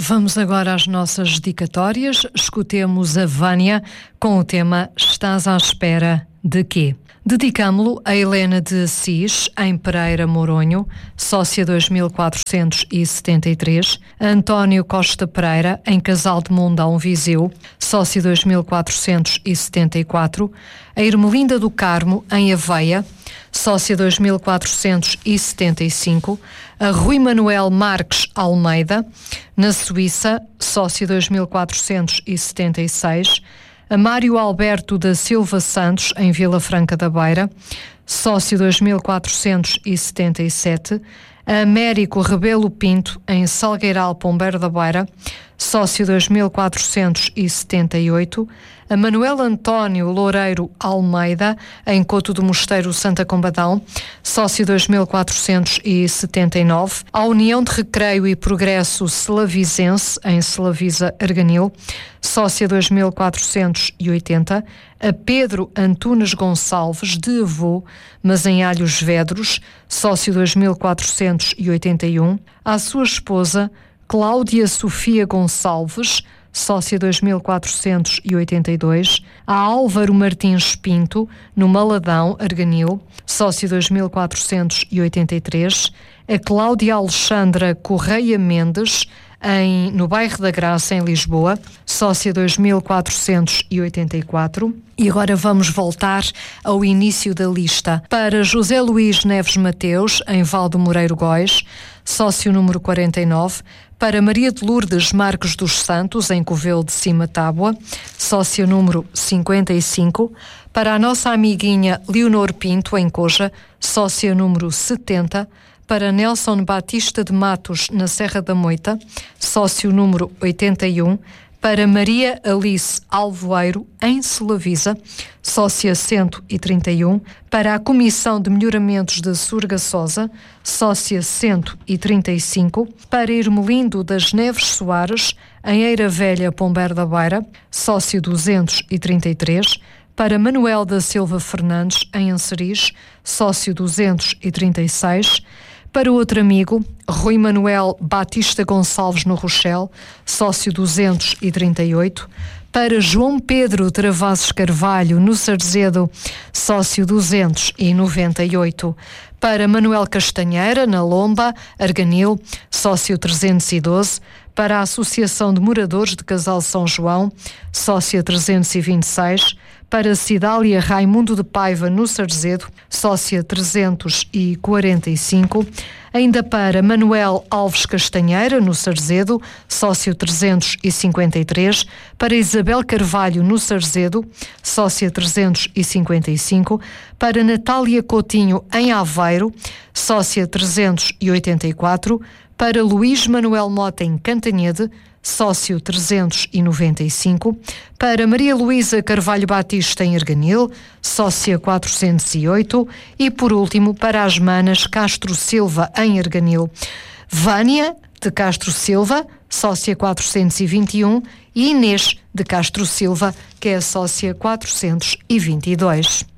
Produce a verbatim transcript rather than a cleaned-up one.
Vamos agora às nossas dedicatórias. Escutemos a Vânia com o tema Estás à espera de quê? Dedicámo-lo a Helena de Assis, em Pereira Moronho, sócia dois mil quatrocentos e setenta e três, a António Costa Pereira, em Casal de Mundão, Viseu, sócia dois mil quatrocentos e setenta e quatro, a Ermelinda do Carmo, em Aveia, sócia dois mil quatrocentos e setenta e cinco, a Rui Manuel Marques Almeida, na Suíça, sócia dois mil quatrocentos e setenta e seis, a Mário Alberto da Silva Santos, em Vila Franca da Beira, sócio dois mil quatrocentos e setenta e sete, a Américo Rebelo Pinto, em Salgueiral, Pombeiro da Beira, sócio dois mil quatrocentos e setenta e oito, a Manuel António Loureiro Almeida, em Coto do Mosteiro, Santa Combadão, sócio dois mil quatrocentos e setenta e nove, a União de Recreio e Progresso Slavizense, em Slavisa, Arganil, sócia dois mil quatrocentos e oitenta, a Pedro Antunes Gonçalves, de Avô, mas em Alhos Vedros, sócio dois mil quatrocentos e oitenta e um, à sua esposa Cláudia Sofia Gonçalves, sócia dois mil quatrocentos e oitenta e dois, a Álvaro Martins Pinto, no Maladão, Arganil, sócia dois mil quatrocentos e oitenta e três, a Cláudia Alexandra Correia Mendes, em, no bairro da Graça, em Lisboa, sócia dois mil quatrocentos e oitenta e quatro. E agora vamos voltar ao início da lista. Para José Luís Neves Mateus, em Valdo Moreiro Góis, sócio número quarenta e nove. Para Maria de Lourdes Marques dos Santos, em Covelo de Cima Tábua, sócia número cinquenta e cinco. Para a nossa amiguinha Leonor Pinto, em Coja, sócia número setenta. Para Nelson Batista de Matos, na Serra da Moita, sócio número oitenta e um. Para Maria Alice Alvoeiro, em Solavisa, sócia cento e trinta e um. Para a Comissão de Melhoramentos de Surgaçosa, sócia cento e trinta e cinco. Para Irmelindo das Neves Soares, em Eira Velha, Pombeiro da Beira, sócio duzentos e trinta e três. Para Manuel da Silva Fernandes, em Anseriz, sócio duzentos e trinta e seis. Para outro amigo, Rui Manuel Batista Gonçalves, no Rochel, sócio duzentos e trinta e oito. Para João Pedro Travassos Carvalho, no Sarzedo, sócio duzentos e noventa e oito. Para Manuel Castanheira, na Lomba, Arganil, sócio trezentos e doze. Para a Associação de Moradores de Casal São João, sócia trezentos e vinte e seis. Para Cidália Raimundo de Paiva, no Sarzedo, sócia trezentos e quarenta e cinco. Ainda para Manuel Alves Castanheira, no Sarzedo, sócio trezentos e cinquenta e três. Para Isabel Carvalho, no Sarzedo, sócia trezentos e cinquenta e cinco. Para Natália Coutinho, em Aveiro, sócia trezentos e oitenta e quatro. Para Luís Manuel Mota, em Cantanhede, sócio trezentos e noventa e cinco. Para Maria Luísa Carvalho Batista, em Arganil, sócia quatrocentos e oito. E por último, para as Manas Castro Silva, em Arganil, Vânia de Castro Silva, sócia quatrocentos e vinte e um, e Inês de Castro Silva, que é a sócia quatrocentos e vinte e dois.